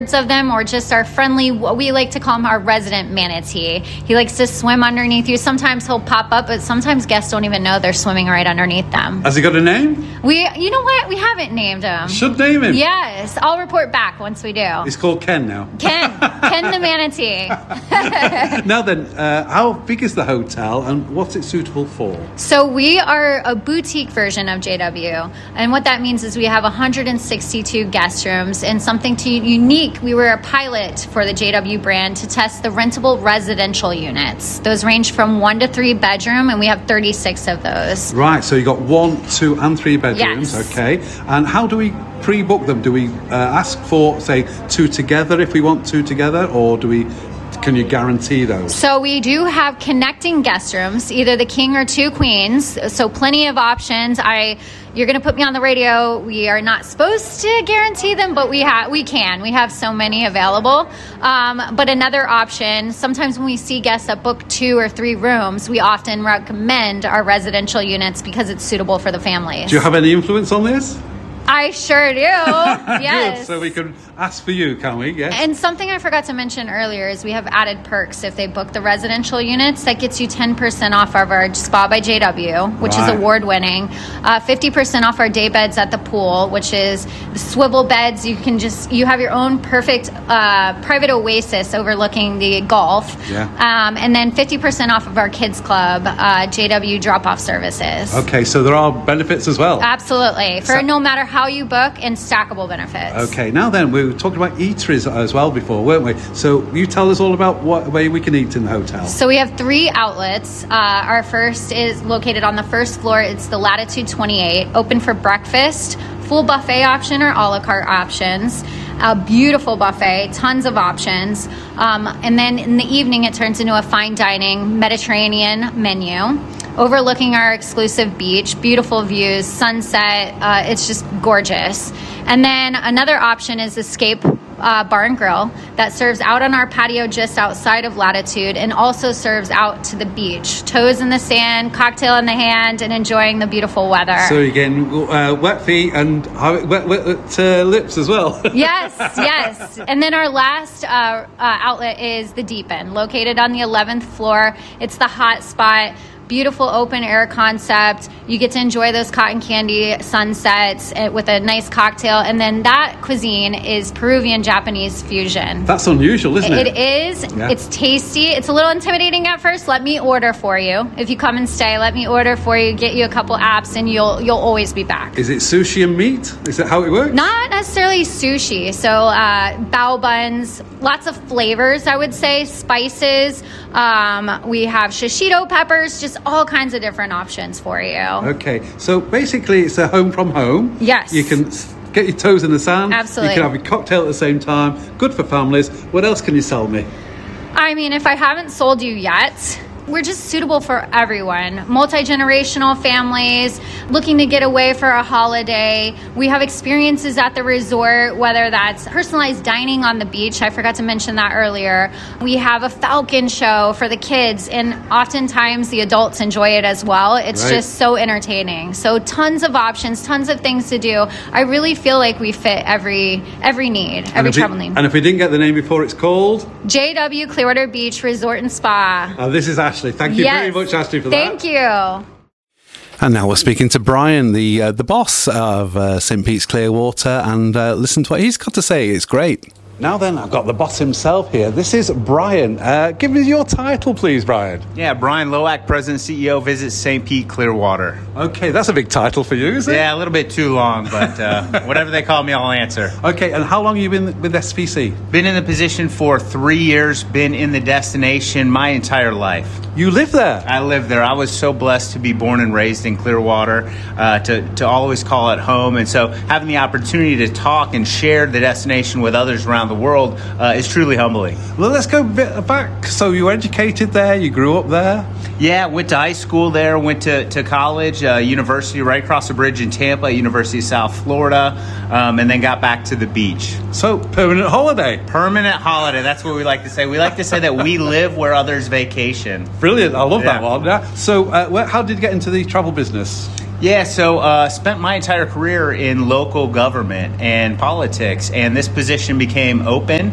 of them, or just our friendly, what we like to call him, our resident manatee. He likes to swim underneath you. Sometimes he'll pop up, but sometimes guests don't even know they're swimming right underneath them. Has he got a name? You know what? We haven't named him. Should name him. Yes, I'll report back once we do. He's called Ken now. Ken the manatee. Now then, how big is the hotel and what's it suitable for? So we are a boutique version of JW, and what that means is we have 162 guest rooms and something unique. We were a pilot for the JW brand to test the rentable residential units. Those range from 1 to 3 bedroom, and we have 36 of those. Right, so you got 1, 2, and 3 bedrooms. Yes. Okay. And how do we pre-book them? Do we ask for, say, 2 together if we want 2 together, or can you guarantee those? So we do have connecting guest rooms, either the king or 2 queens. So plenty of options. You're going to put me on the radio. We are not supposed to guarantee them, but we can. We have so many available. But another option, sometimes when we see guests that book 2 or 3 rooms, we often recommend our residential units because it's suitable for the families. Do you have any influence on this? I sure do. Yes. Good. So we can ask for you, can we? Yes. And something I forgot to mention earlier is we have added perks. If they book the residential units, that gets you 10% off of our Spa by JW, which is award-winning. 50% off our day beds at the pool, which is the swivel beds. You have your own perfect private oasis overlooking the Gulf. Yeah. And then 50% off of our kids club, JW drop-off services. Okay, so there are benefits as well. Absolutely. For no matter how you book, and stackable benefits. Okay, now then, we were talking about eateries as well before, weren't we? So you tell us all about what way we can eat in the hotel. So we have 3 outlets. Our first is located on the first floor. It's the Latitude 28, open for breakfast, full buffet option or a la carte options. A beautiful buffet, tons of options. And then in the evening, it turns into a fine dining Mediterranean menu, overlooking our exclusive beach, beautiful views, sunset. It's just gorgeous. And then another option is Escape Bar and Grill that serves out on our patio just outside of Latitude and also serves out to the beach. Toes in the sand, cocktail in the hand, and enjoying the beautiful weather. So you're getting wet feet and wet lips as well. Yes. And then our last outlet is the Deep End, located on the 11th floor. It's the hot spot. Beautiful open air concept. You get to enjoy those cotton candy sunsets with a nice cocktail. And then that cuisine is Peruvian Japanese fusion. That's unusual, isn't it? It is. Yeah. It's tasty. It's a little intimidating at first. Let me order for you. If you come and stay, let me order for you, get you a couple apps, and you'll always be back. Is it sushi and meat? Is that how it works? Not necessarily sushi. So bao buns, lots of flavors, I would say, spices. We have shishito peppers, just all kinds of different options for you. Okay, so basically it's a home from home. Yes. You can get your toes in the sand. Absolutely. You can have your cocktail at the same time. Good for families. What else can you sell me? I mean, if I haven't sold you yet, we're just suitable for everyone. Multi-generational families looking to get away for a holiday. We have experiences at the resort, whether that's personalized dining on the beach. I forgot to mention that earlier. We have a falcon show for the kids, and oftentimes the adults enjoy it as well. It's just so entertaining. So tons of options, tons of things to do. I really feel like we fit every need, every travel need. And if we didn't get the name before, it's called? JW Clearwater Beach Resort and Spa. This is Ashley. Thank you very much, Ashley, for that. Thank you. And now we're speaking to Brian, the boss of St. Pete's Clearwater, and listen to what he's got to say. It's great. Now then, I've got the boss himself here. This is Brian. Give me your title, please, Brian. Yeah, Brian Loak, President and CEO, Visit St. Pete Clearwater. Okay, that's a big title for you, isn't it? Yeah, a little bit too long, but whatever they call me, I'll answer. Okay, and how long have you been with SPC? Been in the position for 3 years, been in the destination my entire life. You live there? I live there. I was so blessed to be born and raised in Clearwater, to always call it home. And so having the opportunity to talk and share the destination with others around the world is truly humbling. Well, let's go a bit back. So you were educated there, you grew up there? Yeah, went to high school there, went to college, university right across the bridge in Tampa, University of South Florida, and then got back to the beach. So, permanent holiday. Permanent holiday, that's what we like to say. We like to say that we live where others vacation. Brilliant, I love that one. Yeah. So, how did you get into the travel business? Yeah, so spent my entire career in local government and politics, and this position became open,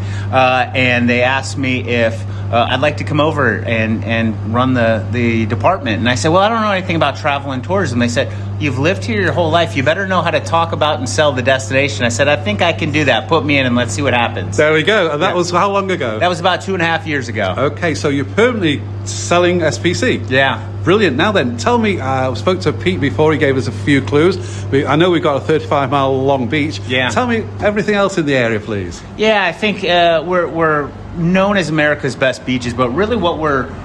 and they asked me if I'd like to come over and run the department. And I said, well, I don't know anything about travel and tourism. They said, you've lived here your whole life. You better know how to talk about and sell the destination. I said, I think I can do that. Put me in and let's see what happens. There we go. And that was how long ago? That was about 2.5 years ago. Okay, so you're permanently selling SPC. Yeah. Brilliant. Now then, tell me, I spoke to Pete before, he gave us a few clues. I know we've got a 35-mile long beach. Yeah. Tell me everything else in the area, please. Yeah, I think we're known as America's best beaches, but really what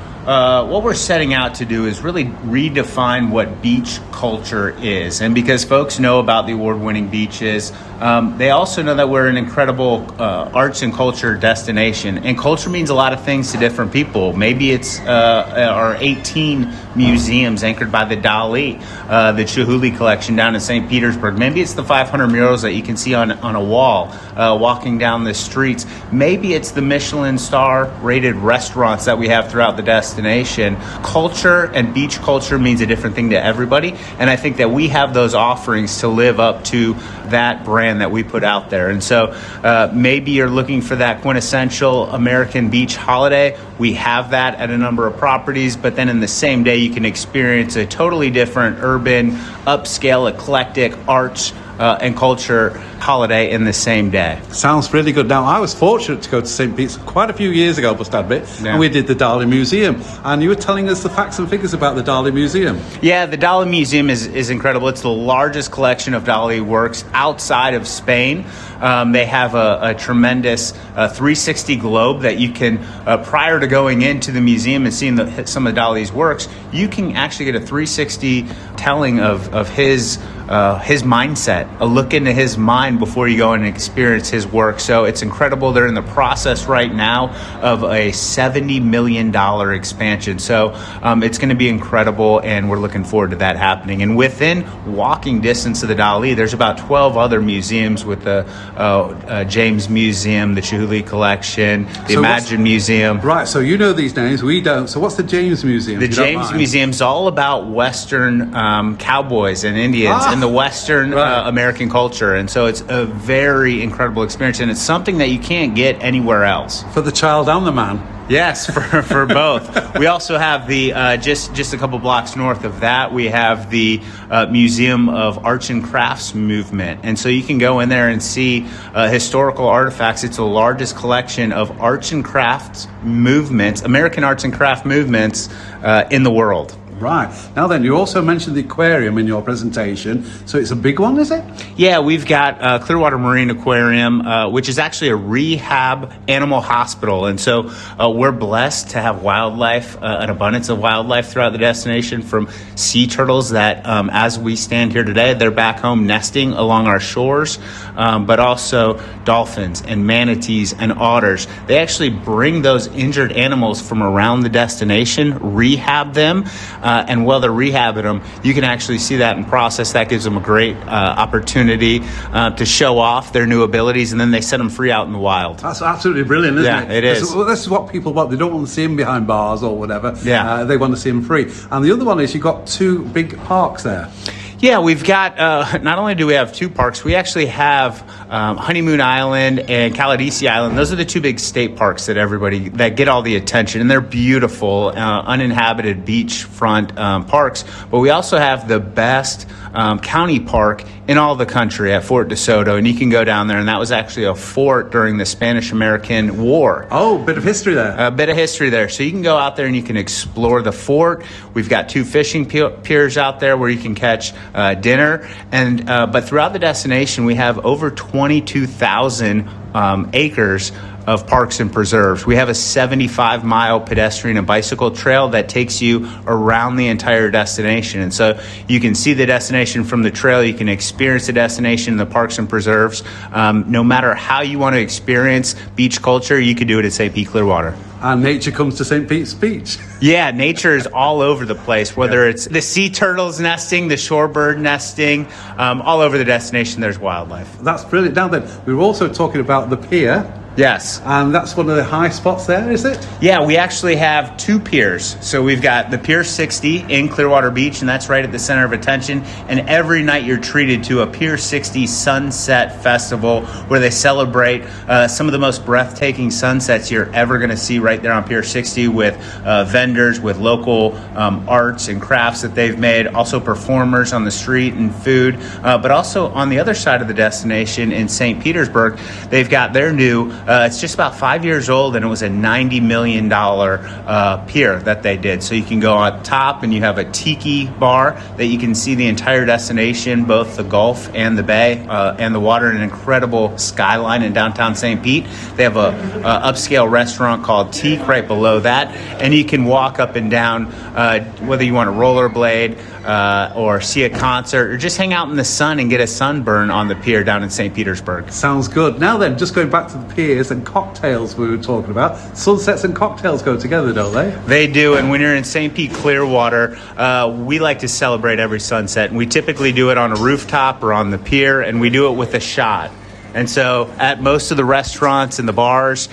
we're setting out to do is really redefine what beach culture is. And because folks know about the award-winning beaches, they also know that we're an incredible arts and culture destination. And culture means a lot of things to different people. Maybe it's our 18 museums anchored by the Dali, the Chihuly collection down in St. Petersburg. Maybe it's the 500 murals that you can see on a wall walking down the streets. Maybe it's the Michelin star rated restaurants that we have throughout the destination. Culture and beach culture means a different thing to everybody, and I think that we have those offerings to live up to that brand that we put out there. And so maybe you're looking for that quintessential American beach holiday. We have that at a number of properties, but then in the same day you can experience a totally different urban, upscale, eclectic arts and culture holiday in the same day. Sounds really good. Now, I was fortunate to go to St. Pete's quite a few years ago, must admit, and we did the Dali Museum. And you were telling us the facts and figures about the Dali Museum. Yeah, the Dali Museum is incredible. It's the largest collection of Dali works outside of Spain. They have a tremendous 360 globe that you can, prior to going into the museum and seeing some of Dali's works, you can actually get a 360 telling of his mindset, a look into his mind before you go and experience his work. So it's incredible. They're in the process right now of a $70 million expansion. So it's going to be incredible, and we're looking forward to that happening. And within walking distance of the Dali, there's about 12 other museums with the James Museum, the Chihuly Collection, the Imagine Museum. Right, so you know these names, we don't. So what's the James Museum? The James Museum's all about Western cowboys and Indians and the Western American culture. And so it's a very incredible experience, and it's something that you can't get anywhere else. For the child and the man. Yes, for both. We also have the just a couple blocks north of that, we have the Museum of Arts and Crafts Movement, and so you can go in there and see historical artifacts. It's the largest collection of arts and crafts movements, American arts and craft movements in the world. Right. Now then, you also mentioned the aquarium in your presentation. So it's a big one, is it? Yeah, we've got Clearwater Marine Aquarium, which is actually a rehab animal hospital. And so we're blessed to have wildlife, an abundance of wildlife throughout the destination, from sea turtles that, as we stand here today, they're back home nesting along our shores, but also dolphins and manatees and otters. They actually bring those injured animals from around the destination, rehab them, and while they're rehabbing them, you can actually see that in process. That gives them a great opportunity to show off their new abilities, and then they set them free out in the wild. That's absolutely brilliant, isn't it? Yeah, it is. This is what people want. They don't want to see them behind bars or whatever. Yeah. They want to see them free. And the other one is you've got two big parks there. Yeah, we've got, not only do we have two parks, we actually have Honeymoon Island and Caladesi Island. Those are the two big state parks that get all the attention, and they're beautiful, uninhabited beachfront parks. But we also have the best county park in all the country at Fort DeSoto, and you can go down there, and that was actually a fort during the Spanish-American War. Oh, bit of history there. A bit of history there. So you can go out there and you can explore the fort. We've got two fishing piers out there where you can catch dinner, and but throughout the destination we have over 22,000 acres of parks and preserves. We have a 75-mile pedestrian and bicycle trail that takes you around the entire destination. And so you can see the destination from the trail. You can experience the destination in the parks and preserves. No matter how you want to experience beach culture, you can do it at St. Pete Clearwater. And nature comes to St. Pete's Beach. Yeah, nature is all over the place, whether it's the sea turtles nesting, the shorebird nesting, all over the destination there's wildlife. That's brilliant. Now then, we were also talking about the pier. Yes. And that's one of the high spots there, is it? Yeah, we actually have 2 piers. So we've got the Pier 60 in Clearwater Beach, and that's right at the center of attention. And every night you're treated to a Pier 60 Sunset Festival where they celebrate some of the most breathtaking sunsets you're ever going to see right there on Pier 60 with vendors, with local arts and crafts that they've made, also performers on the street and food. But also on the other side of the destination in St. Petersburg, they've got their new it's just about 5 years old, and it was a $90 million pier that they did. So you can go on top, and you have a tiki bar that you can see the entire destination, both the Gulf and the bay, and the water, and an incredible skyline in downtown St. Pete. They have a upscale restaurant called Teak right below that, and you can walk up and down, whether you want to rollerblade or see a concert, or just hang out in the sun and get a sunburn on the pier down in St. Petersburg. Sounds good. Now then, just going back to the piers and cocktails we were talking about. Sunsets and cocktails go together, don't they? They do, and when you're in St. Pete Clearwater, we like to celebrate every sunset, and we typically do it on a rooftop or on the pier, and we do it with a shot. And so at most of the restaurants and the bars,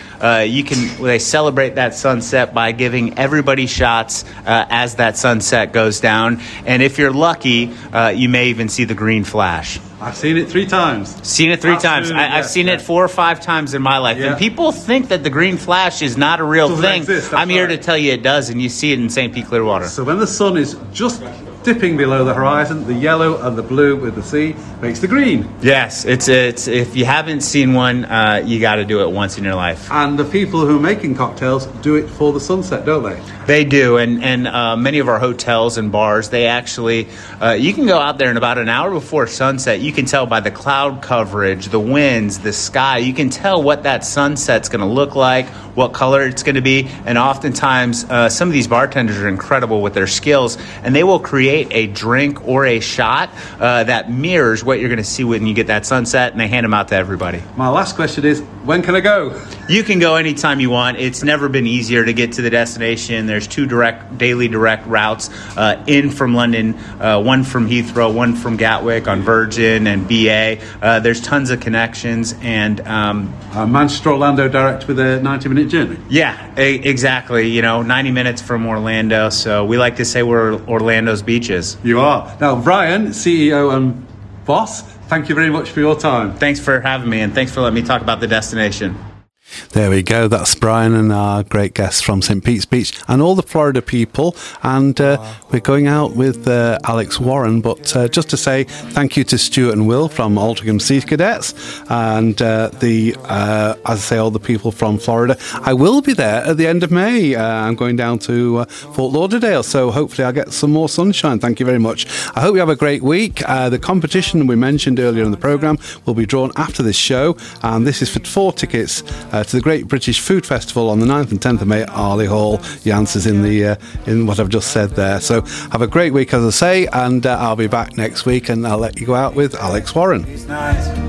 they celebrate that sunset by giving everybody shots as that sunset goes down. And if you're lucky, you may even see the green flash. I've seen it 3 times. Seen it 3 times. I've seen it 4 or 5 times in my life. Yeah. And people think that the green flash is not a real thing. I'm here to tell you it does, and you see it in St. Pete Clearwater. So when the sun is just dipping below the horizon, the yellow and the blue with the sea makes the green. Yes, it's if you haven't seen one, you got to do it once in your life. And the people who are making cocktails do it for the sunset, don't they? They do, and many of our hotels and bars, they actually, you can go out there, and about an hour before sunset, you can tell by the cloud coverage, the winds, the sky, you can tell what that sunset's going to look like, what color it's going to be, and oftentimes some of these bartenders are incredible with their skills, and they will create a drink or a shot that mirrors what you're going to see when you get that sunset, and they hand them out to everybody. My last question is, when can I go? You can go anytime you want. It's never been easier to get to the destination. There's 2 daily direct routes in from London, one from Heathrow, one from Gatwick on Virgin and BA. There's tons of connections, and Manchester, Orlando direct with a 90-minute journey. Yeah, exactly. 90 minutes from Orlando. So we like to say we're Orlando's beaches. You are. Now, Brian, CEO and boss, thank you very much for your time. Thanks for having me, and thanks for letting me talk about the destination. There we go. That's Brian and our great guests from St. Pete's Beach and all the Florida people. And we're going out with Alex Warren. But just to say thank you to Stuart and Will from Altrincham Sea Cadets and as I say, all the people from Florida. I will be there at the end of May. I'm going down to Fort Lauderdale, so hopefully I'll get some more sunshine. Thank you very much. I hope you have a great week. The competition we mentioned earlier in the programme will be drawn after this show, and this is for 4 tickets to the Great British Food Festival on the 9th and 10th of May at Arley Hall. The answer's in what I've just said there. So have a great week, as I say, and I'll be back next week, and I'll let you go out with Alex Warren.